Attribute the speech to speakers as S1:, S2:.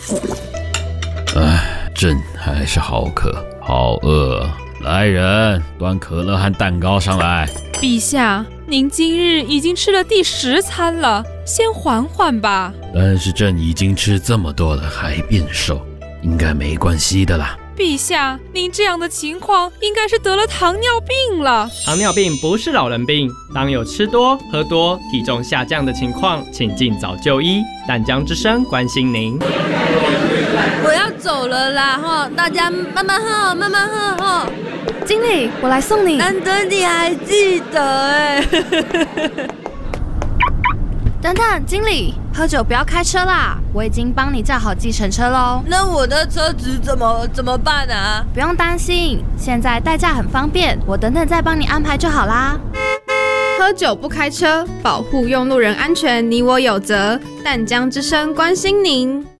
S1: 朕还是好渴，好饿。来人，端可乐和蛋糕上来。
S2: 陛下，您今日已经吃了第10餐了，先缓缓吧。
S1: 但是朕已经吃这么多了，还变瘦，应该没关系的啦。
S2: 陛下，您这样的情况应该是得了糖尿病了。
S3: 糖尿病不是老人病，当有吃多、喝多、体重下降的情况，请尽早就医。淡江之声关心您。
S4: 我要走了啦哈，大家慢慢喝，慢慢喝哈。
S5: 经理，我来送你。
S4: 难得你还记得
S5: 等等，经理，喝酒不要开车啦，我已经帮你叫好计程车喽。
S4: 那我的车子怎么办啊？
S5: 不用担心，现在代驾很方便，我等等再帮你安排就好啦。
S6: 喝酒不开车，保护用路人安全，你我有责。淡江之声关心您。